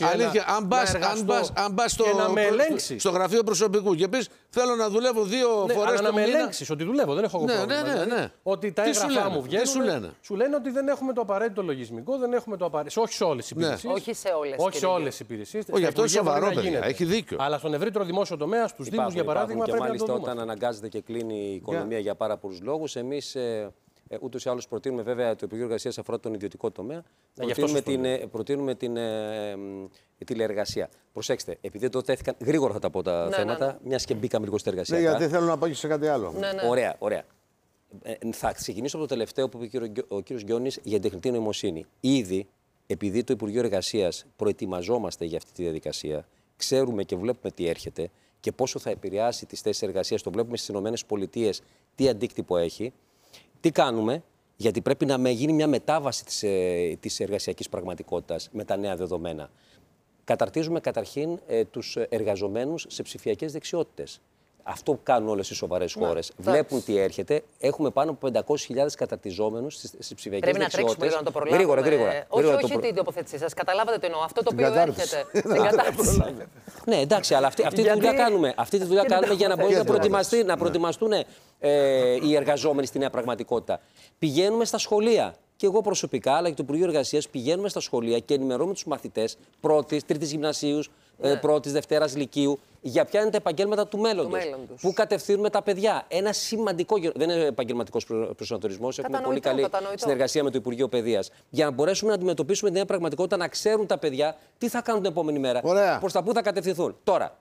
Speaker 1: Αν πας στο γραφείο προσωπικού και πεις θέλω να δουλεύω 2 φορές το μήνα.
Speaker 5: Να με ελέγξεις ότι δουλεύω, δεν έχω πρόβλημα.
Speaker 1: Ναι.
Speaker 5: Ότι τα έγγραφά μου βγαίνουν. Σου λένε ότι δεν έχουμε το απαραίτητο λογισμικό, δεν έχουμε το απαραίτητο. Όχι σε όλες τις υπηρεσίες.
Speaker 2: Όχι σε όλες
Speaker 5: τις υπηρεσίες.
Speaker 1: Όχι, αυτό είναι σοβαρό, παιδιά. Έχει δίκιο.
Speaker 5: Αλλά στον ευρύτερο δημόσιο τομέα, στους Δήμους για παράδειγμα, πρέπει να το δούμε.
Speaker 4: Και μάλιστα όταν αναγκάζεται και κλείνει η οικονομία για πάρα πολλούς λόγους, εμείς. Ούτως ή άλλως προτείνουμε, βέβαια, το Υπουργείο Εργασίας αφορά τον ιδιωτικό τομέα. Προτείνουμε την τηλεεργασία. Προσέξτε, επειδή εδώ τέθηκαν γρήγορα θα τα πω τα θέματα, μιας και μπήκαμε λίγο στα εργασία.
Speaker 1: Γιατί θέλω να πάω και σε κάτι άλλο.
Speaker 4: Ωραία. Θα ξεκινήσω από το τελευταίο που είπε ο κύριος Γιώνης για την τεχνητή νοημοσύνη. Ήδη, επειδή το Υπουργείο Εργασίας προετοιμαζόμαστε για αυτή τη διαδικασία, ξέρουμε και βλέπουμε τι έρχεται και πόσο θα επηρεάσει τις θέσεις εργασίας. Το βλέπουμε στις ΗΠΑ τι αντίκτυπο έχει. Τι κάνουμε, γιατί πρέπει να γίνει μια μετάβαση της εργασιακής πραγματικότητας με τα νέα δεδομένα. Καταρτίζουμε καταρχήν τους εργαζομένους σε ψηφιακές δεξιότητες. Αυτό που κάνουν όλες οι σοβαρές χώρες. Βλέπουν τι έρχεται. Έχουμε πάνω από 500.000 καταρτιζόμενους στις ψηφιακές δεξιότητες.
Speaker 2: Πρέπει να τρέξουμε λίγο να το προλάβουμε.
Speaker 4: Γρήγορα.
Speaker 2: Όχι την τοποθέτησή σας. Καταλάβατε τι εννοώ. Αυτό το οποίο έρχεται. Την κατάρτιση.
Speaker 4: Ναι, εντάξει, αλλά αυτή τη δουλειά κάνουμε. Αυτή τη δουλειά κάνουμε για να μπορεί να προετοιμαστούν οι εργαζόμενοι στη νέα πραγματικότητα. Πηγαίνουμε στα σχολεία. Και εγώ προσωπικά, αλλά και το Υπουργείο Εργασίας, πηγαίνουμε στα σχολεία και ενημερώνουμε τους μαθητές πρώτης, τρίτης γυμνασίου, πρώτης, δευτέρας λυκείου. για ποια είναι τα επαγγέλματα του μέλλοντος. Πού κατευθύνουμε τα παιδιά. Ένα σημαντικό. Δεν είναι επαγγελματικός προσανατολισμός. Έχουμε πολύ καλή συνεργασία με το Υπουργείο Παιδείας. Για να μπορέσουμε να αντιμετωπίσουμε την νέα πραγματικότητα, να ξέρουν τα παιδιά τι θα κάνουν την επόμενη μέρα. Προς τα πού θα κατευθυνθούν. Τώρα.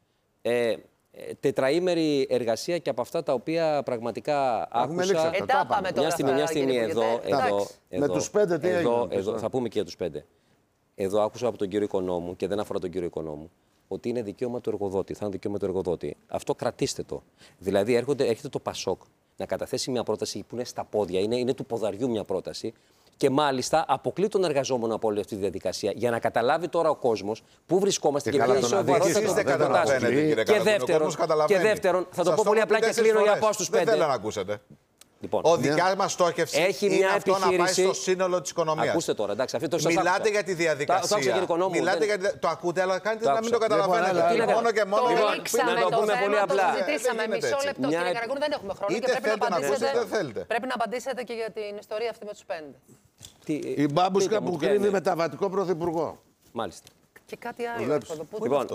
Speaker 4: Τετραήμερη εργασία και από αυτά τα οποία πραγματικά άκουσα. Μια στιγμή εδώ.
Speaker 1: Με τους 5 τι έγινε.
Speaker 4: Θα πούμε και για τους 5. Εδώ άκουσα από τον κύριο Οικονόμου, και δεν αφορά τον κύριο Οικονόμου, ότι είναι δικαίωμα του εργοδότη. Θα είναι δικαίωμα του εργοδότη. Αυτό κρατήστε το. Δηλαδή έρχεται το Πασόκ να καταθέσει μια πρόταση που είναι στα πόδια, είναι του ποδαριού μια πρόταση. Και μάλιστα αποκλεί τον εργαζόμενο από όλη αυτή τη διαδικασία. Για να καταλάβει τώρα ο κόσμος πού βρισκόμαστε και ποια είναι η σοβαρότητα των προτάσεων. Και δεύτερον, θα το πω πολύ απλά και κλείνω για να πάω στους 5.
Speaker 3: Δεν θέλω να ακούσετε.
Speaker 4: Λοιπόν,
Speaker 3: ο δικιά μας στόχευση είναι αυτό να πάει στο σύνολο της οικονομίας.
Speaker 4: Ακούστε τώρα, εντάξει,
Speaker 3: μιλάτε για τη διαδικασία. Μιλάτε για το ακούτε, αλλά κάνετε να μην το καταλαβαίνετε.
Speaker 2: Μόνο και μόνο. Να το πούμε πολύ απλά. Το συζητήσαμε μισό λεπτό, κύριε Καραγκούνη, δεν έχουμε χρόνο και πρέπει να απαντήσετε και για την ιστορία αυτή με τους 5.
Speaker 1: Η μπάμπουσκα που κρύβει μεταβατικό πρωθυπουργό.
Speaker 4: Μάλιστα.
Speaker 2: Και κάτι άλλο.
Speaker 4: Λοιπόν,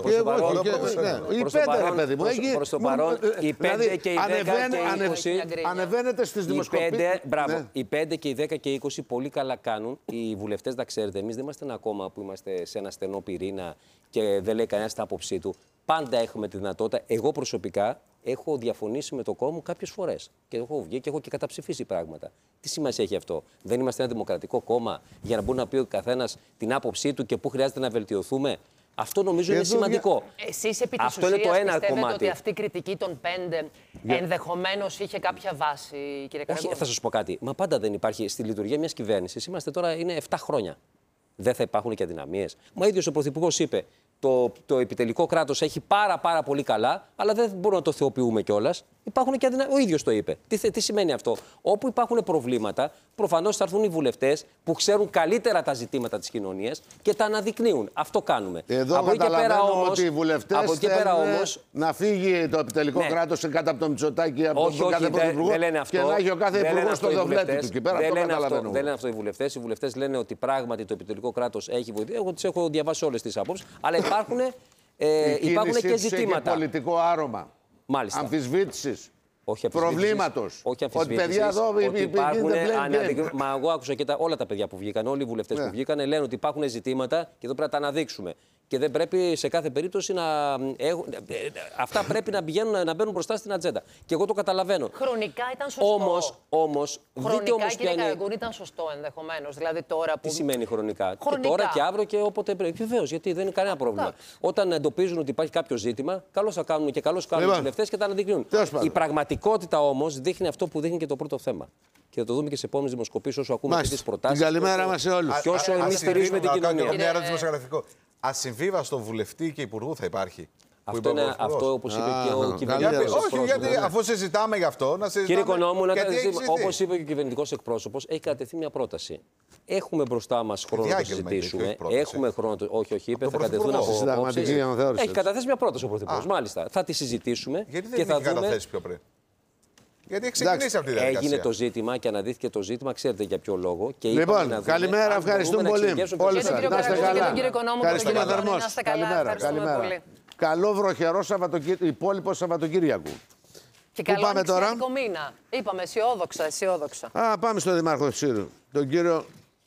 Speaker 4: προς το παρόν, οι 5 και οι 10 και οι 20.
Speaker 1: Ανεβαίνετε στις δημοσκοπήσεις.
Speaker 4: Οι 5 και οι 10 και οι 20 πολύ καλά κάνουν. Οι βουλευτές, να ξέρετε, εμείς δεν είμαστε ακόμα που είμαστε σε ένα στενό πυρήνα και δεν λέει κανένας την άποψή του. Πάντα έχουμε τη δυνατότητα. Εγώ προσωπικά έχω διαφωνήσει με το κόμμα μου κάποιες φορές. Και έχω βγει και έχω και καταψηφίσει πράγματα. Τι σημασία έχει αυτό? Δεν είμαστε ένα δημοκρατικό κόμμα για να μπορεί να πει ο καθένας την άποψή του και πού χρειάζεται να βελτιωθούμε? Αυτό νομίζω είναι σημαντικό.
Speaker 2: Εσείς επί της ουσίας πιστεύετε ότι αυτή η κριτική των 5 ενδεχομένως είχε κάποια βάση, κύριε Καραγκούνη?
Speaker 4: Όχι, θα σας πω κάτι. Μα πάντα δεν υπάρχει στη λειτουργία μιας κυβέρνησης. Είμαστε τώρα, είναι 7 χρόνια. Δεν θα υπάρχουν και αδυναμίες? Μα ίδιος ο Πρωθυπουργός είπε. Το επιτελικό κράτος έχει πάρα πολύ καλά, αλλά δεν μπορούμε να το θεοποιούμε κιόλας. Υπάρχουν και ο ίδιος το είπε. Τι σημαίνει αυτό? Όπου υπάρχουν προβλήματα, προφανώς θα έρθουν οι βουλευτές που ξέρουν καλύτερα τα ζητήματα της κοινωνίας και τα αναδεικνύουν. Αυτό κάνουμε.
Speaker 1: Εδώ καταλαβαίνω ότι οι βουλευτές θέλουν να φύγει το επιτελικό κράτος κάτω από το Μητσοτάκη, από τον κάθε πρωθυπουργό και να έχει ο κάθε υπουργός στο δοβλέτη του. Και πέρα αυτό καταλαβαίνω.
Speaker 4: Δεν λένε αυτό οι βουλευτές. Οι βουλευτές λένε ότι πράγματι το επιτελικό κράτος έχει βοηθήσει. Εγώ τις έχω διαβάσει όλες τις απόψεις, αλλά υπάρχουν και ζητήματα.
Speaker 1: Έχει πολιτικό άρωμα.
Speaker 4: Μάλιστα.
Speaker 1: Αμφισβήτησης. Προβλήματος.
Speaker 4: Όχι αμφισβήτησης.
Speaker 1: Ότι παιδιά εδώ
Speaker 4: υπάρχουν. Μα εγώ άκουσα και όλα τα παιδιά που βγήκαν, όλοι οι βουλευτές που βγήκαν, λένε ότι υπάρχουν ζητήματα και εδώ πρέπει να τα αναδείξουμε. Και δεν πρέπει σε κάθε περίπτωση να. Αυτά πρέπει να μπαίνουν μπροστά στην ατζέντα. Και εγώ το καταλαβαίνω.
Speaker 2: Χρονικά ήταν σωστό.
Speaker 4: Όμως.
Speaker 2: Χρονικά, κύριε Καραγκούνη, ήταν σωστό ενδεχομένως. Δηλαδή τώρα που.
Speaker 4: Τι σημαίνει χρονικά? Και τώρα και αύριο και όποτε πρέπει. Βεβαίως, γιατί δεν είναι κανένα πρόβλημα. Όταν εντοπίζουν ότι υπάρχει κάποιο ζήτημα, καλώς θα κάνουν και καλώς κάνουν οι βουλευτές και τα αναδεικνύουν. Η πραγματικότητα όμως δείχνει αυτό που δείχνει και το πρώτο θέμα. Και θα το δούμε και σε επόμενες δημοσκοπήσεις όσο ακούμε τις προτάσεις.
Speaker 1: Καλημέρα μας σε όλους.
Speaker 4: Και όσο εμείς στηρίζουμε την κοινωνία.
Speaker 3: Μια ερώτηση δημοσιογραφικό. Ασυμβίβαστο βουλευτή και υπουργού θα υπάρχει?
Speaker 4: Αυτό είναι αυτό, όπως είπε και ο κυβερνητικός εκπρόσωπος.
Speaker 3: Όχι, γιατί αφού συζητάμε γι' αυτό, να συζητάμε.
Speaker 4: Κύριε Οικονόμου, όπως είπε και ο κυβερνητικός εκπρόσωπος, έχει κατατεθεί μια πρόταση. Έχουμε μπροστά μας χρόνο να το συζητήσουμε. Έχουμε χρόνο. Όχι, είπε θα κατατεθούν από
Speaker 1: συνταγματική αναθεώρηση.
Speaker 4: Έχει καταθέσει μια πρόταση ο Πρωθυπουργός. Μάλιστα. Θα τη συζητήσουμε.
Speaker 3: Γιατί δεν έχει καταθέσει πιο πριν? Γιατί έχει ξεκινήσει αυτή η διαδικασία.
Speaker 4: Έγινε το ζήτημα και αναδύθηκε το ζήτημα, ξέρετε για ποιο λόγο. Και
Speaker 1: λοιπόν, καλημέρα, ευχαριστούμε πολύ. Όλοι σας. Να είστε καλά. Ευχαριστούμε θερμός. Καλημέρα. Καλό βροχερό υπόλοιπο Σαββατοκύριακο.
Speaker 2: Και καλό ανοιξιάτικο μήνα. Είπαμε αισιόδοξα.
Speaker 1: Πάμε στο Δήμαρχο Σύρου. Τον κύριο.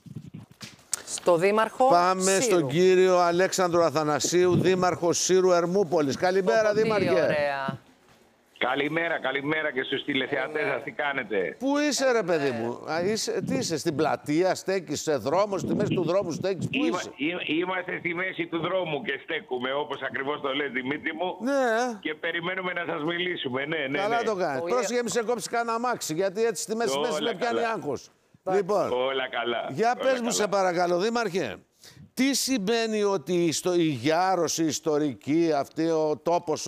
Speaker 2: Στο Δήμαρχο
Speaker 1: Πάμε στον κύριο Αλέξανδρο Αθανασίου, Δήμαρχο Σύρου Ερμούπολης. Καλημέρα, Δήμαρχε.
Speaker 2: Ωραία.
Speaker 6: Καλημέρα και στους τηλεθεατές σας, τι κάνετε?
Speaker 1: Πού είσαι ρε παιδί μου, τι είσαι, στην πλατεία, στέκεις σε δρόμο, στη μέση του δρόμου στέκεις, πού είσαι?
Speaker 6: Είμαστε στη μέση του δρόμου και στέκουμε, όπως ακριβώς το λέει Δημήτρη μου.
Speaker 1: Ναι.
Speaker 6: Και περιμένουμε να σας μιλήσουμε, ναι.
Speaker 1: Καλά το κάνεις. Πρόσεχε μη σε κόψει κανένα αμάξι, γιατί έτσι στη μέση με πιάνει άγχος. Λοιπόν,
Speaker 6: όλα καλά.
Speaker 1: Για πες μου σε παρακαλώ, Δήμαρχε. Τι σημαίνει ότι η γιάρωση ιστορική, αυτή ο τόπος,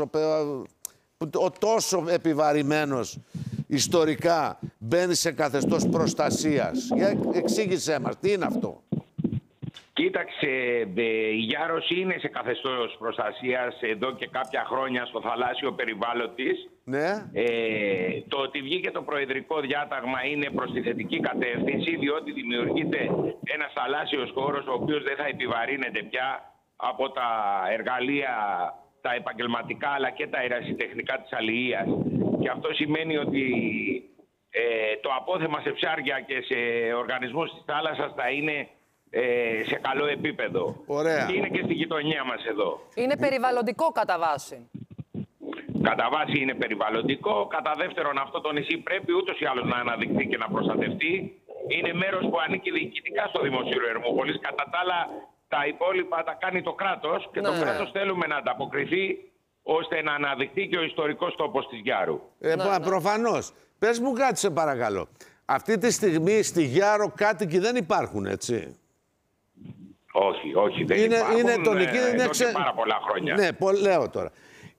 Speaker 1: ο τόσο επιβαρημένος ιστορικά μπαίνει σε καθεστώς προστασίας? Εξήγησέ μας, τι είναι αυτό?
Speaker 6: Κοίταξε, η Γιάρωση είναι σε καθεστώς προστασίας εδώ και κάποια χρόνια στο θαλάσσιο περιβάλλον της.
Speaker 1: Ναι.
Speaker 6: Το ότι βγήκε το προεδρικό διάταγμα είναι προς τη θετική κατεύθυνση, διότι δημιουργείται ένας θαλάσσιος χώρος ο οποίος δεν θα επιβαρύνεται πια από τα εργαλεία τα επαγγελματικά αλλά και τα ερασιτεχνικά της αλληλείας. Και αυτό σημαίνει ότι το απόθεμα σε ψάρια και σε οργανισμούς της θάλασσας θα είναι σε καλό επίπεδο.
Speaker 1: Ωραία.
Speaker 6: Και είναι και στη γειτονιά μας εδώ.
Speaker 2: Είναι περιβαλλοντικό κατά βάση.
Speaker 6: Κατά βάση είναι περιβαλλοντικό. Κατά δεύτερον, αυτό το νησί πρέπει ούτως ή άλλως να αναδειχθεί και να προστατευτεί. Είναι μέρος που ανήκει διοικητικά στο Δημοσίου Ερμούπολης. Κατά τα άλλα, τα υπόλοιπα τα κάνει το κράτος και το κράτος θέλουμε να ανταποκριθεί ώστε να αναδειχθεί και ο ιστορικός τόπος της Γιάρου.
Speaker 1: Προφανώς. Πες μου κάτι, σε παρακαλώ. Αυτή τη στιγμή στη Γιάρο κάτοικοι δεν υπάρχουν, έτσι?
Speaker 6: Όχι, δεν υπάρχουν.
Speaker 1: Είναι το νικί,
Speaker 6: εδώ και πάρα πολλά χρόνια.
Speaker 1: Ναι, λέω τώρα.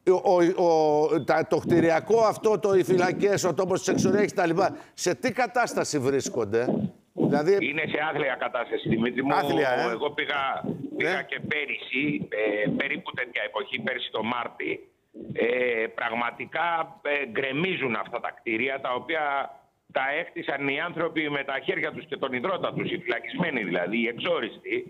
Speaker 1: Το κτηριακό αυτό, οι φυλακές, ο τόπος της εξορίας κτλ. Σε τι κατάσταση βρίσκονται? Δηλαδή...
Speaker 6: Είναι σε άθλια κατάσταση, Δημήτρη μου. Εγώ πήγα και πέρυσι, περίπου τέτοια εποχή, πέρυσι το Μάρτι. Πραγματικά γκρεμίζουν αυτά τα κτίρια, τα οποία τα έκτισαν οι άνθρωποι με τα χέρια τους και τον υδρότα τους, οι φυλακισμένοι δηλαδή, οι εξόριστοι.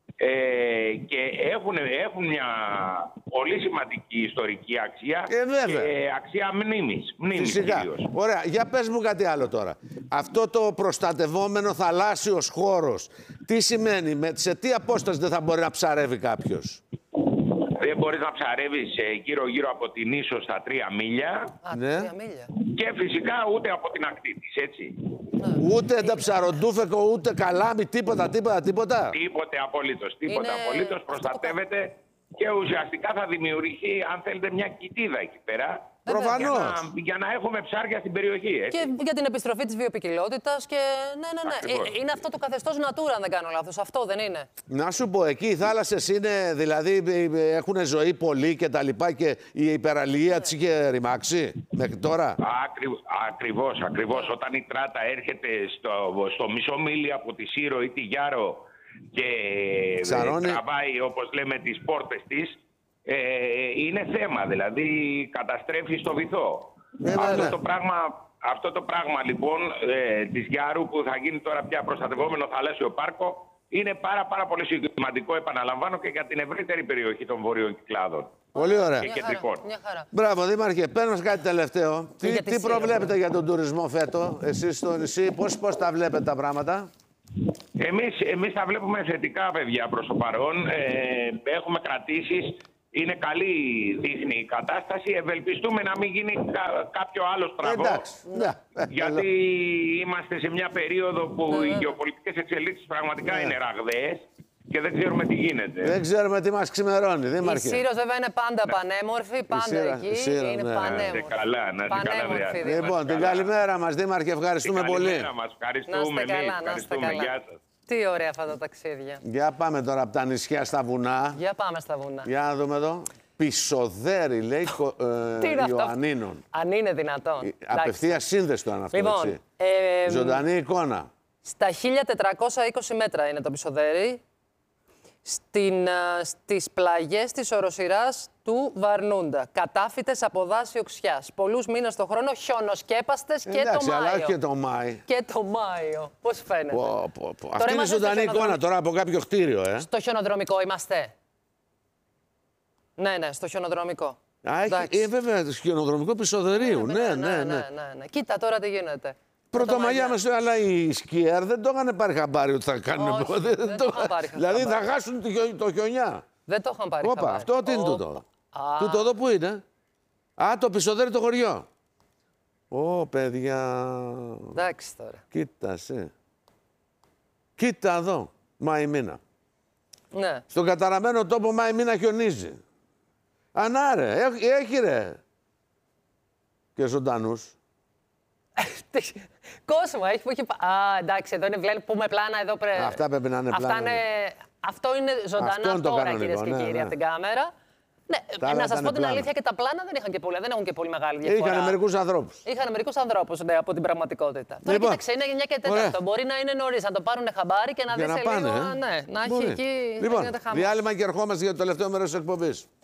Speaker 6: Και έχουν μια πολύ σημαντική ιστορική αξία και αξία μνήμης.
Speaker 1: Φυσικά.
Speaker 6: Κυρίως.
Speaker 1: Ωραία. Για πες μου κάτι άλλο τώρα. Αυτό το προστατευόμενο θαλάσσιος χώρος, τι σημαίνει, σε τι απόσταση δεν θα μπορεί να ψαρεύει κάποιος?
Speaker 6: Δεν μπορείς να ψαρεύεις γύρω-γύρω από την ίσο στα 3 μίλια.
Speaker 2: 3 μίλια.
Speaker 6: Και φυσικά ούτε από την ακτή της, έτσι.
Speaker 1: Ούτε τα ψαροντούφεκο, ούτε καλάμι, τίποτα.
Speaker 6: Τίποτε απολύτως. Προστατεύεται και ουσιαστικά θα δημιουργηθεί, αν θέλετε, μια κοιτίδα εκεί πέρα.
Speaker 1: Προφανώς.
Speaker 6: Για να έχουμε ψάρια στην περιοχή. Έτσι.
Speaker 2: Και για την επιστροφή της βιοποικιλότητας και... Ναι. Είναι αυτό το καθεστώς Natura, αν δεν κάνω λάθος. Αυτό δεν είναι?
Speaker 1: Να σου πω, εκεί οι θάλασσες είναι, δηλαδή, έχουν ζωή πολύ και τα λοιπά και η υπεραλληλία της είχε ρημάξει μέχρι τώρα.
Speaker 6: Ακριβώς. Όταν η Τράτα έρχεται στο μισό μίλι από τη Σύρο ή τη Γιάρο και τραβάει, όπως λέμε, τις pόρτες της, είναι θέμα, δηλαδή καταστρέφει στο βυθό. Αυτό το πράγμα λοιπόν της Γιάρου, που θα γίνει τώρα πια προστατευόμενο θαλάσσιο πάρκο, είναι πάρα πολύ σημαντικό, επαναλαμβάνω, και για την ευρύτερη περιοχή των βορείων Κυκλάδων.
Speaker 1: Πολύ ωραία.
Speaker 6: Και κεντρικών.
Speaker 1: Μπράβο, Δήμαρχε. Παίρνω κάτι τελευταίο. Τι προβλέπετε για τον τουρισμό φέτο, εσείς στο νησί, πώς τα βλέπετε τα πράγματα?
Speaker 6: Εμείς τα βλέπουμε θετικά, παιδιά, προς το παρόν. Έχουμε κρατήσεις. Είναι καλή, δείχνει η κατάσταση. Ευελπιστούμε να μην γίνει κάποιο άλλο στραβό. Γιατί είμαστε σε μια περίοδο που οι γεωπολιτικές εξελίξεις πραγματικά είναι ραγδαίες και δεν ξέρουμε τι γίνεται.
Speaker 1: Δεν ξέρουμε τι μας ξημερώνει, Δήμαρχε.
Speaker 2: Η Σύρος βέβαια είναι πάντα πανέμορφη, πάντα εκεί είναι πανέμορφη.
Speaker 6: Καλά.
Speaker 1: Λοιπόν, την καλημέρα μας, Δήμαρχε, ευχαριστούμε πολύ.
Speaker 6: Ευχαριστούμε. Γεια σας.
Speaker 2: Τι ωραία αυτά τα ταξίδια.
Speaker 1: Για πάμε τώρα από τα νησιά στα βουνά.
Speaker 2: Για πάμε στα βουνά.
Speaker 1: Για να δούμε εδώ. Πισοδέρι, λέει, Ιωαννίνων.
Speaker 2: Αν είναι δυνατόν.
Speaker 1: Απευθείας σύνδεση το αν αυτό,
Speaker 2: λοιπόν,
Speaker 1: έτσι. Ζωντανή εικόνα.
Speaker 2: Στα 1420 μέτρα είναι το Πισοδέρι. Στις πλαγιές της οροσειράς του Βαρνούντα. Κατάφυτες από δάση οξιάς. Πολλούς μήνες το χρόνο, χιονοσκέπαστες και το Μάιο.
Speaker 1: Αλλά και το Μάιο.
Speaker 2: Και το Μάιο. Πώς φαίνεται?
Speaker 1: Αυτή είναι ζωντανή εικόνα τώρα από κάποιο κτίριο,
Speaker 2: Στο χιονοδρομικό είμαστε. Ναι, στο χιονοδρομικό.
Speaker 1: Βέβαια, στο χιονοδρομικό Πισοδερίου. Ναι.
Speaker 2: Κοίτα τώρα τι γίνεται.
Speaker 1: Πρωτομαγιά μας, αλλά οι σκιέρ δεν το είχαν πάρει χαμπάρι ότι θα κάνουν. Δηλαδή θα χάσουν το χιονιά.
Speaker 2: Δεν το είχαν πάρει χαμπάρι.
Speaker 1: Αυτό τι είναι τούτο? Τούτο εδώ που είναι? Το Πισοδέρι το χωριό. Παιδιά.
Speaker 2: Εντάξει τώρα.
Speaker 1: Κοίτα εδώ. Μάη μήνα.
Speaker 2: Ναι.
Speaker 1: Στον καταραμένο τόπο Μάη μήνα χιονίζει. Ανάρε. Έχει ρε. Και ζωντανούς.
Speaker 2: Κόσμο έχει που έχει. Εντάξει, εδώ είναι πούμε πλάνα. Εδώ
Speaker 1: Αυτά πρέπει να είναι πλάνα.
Speaker 2: Αυτό είναι ζωντανά τώρα, κυρίες και κύριοι, από την κάμερα. Ναι, να σας πω την αλήθεια, και τα πλάνα δεν έχουν και πολύ μεγάλη διαφορά.
Speaker 1: Είχαν μερικούς ανθρώπους.
Speaker 2: Είχαν μερικούς ανθρώπους, ναι, από την πραγματικότητα. Τώρα κοίταξε, είναι 9 και 4. Μπορεί να είναι νωρίς, να το πάρουν χαμπάρι και να δει σε λίγο. Ναι, να έχει εκεί.
Speaker 1: Λοιπόν, διάλειμμα και ερχόμαστε για το τελευταίο μέρος της εκπομπής.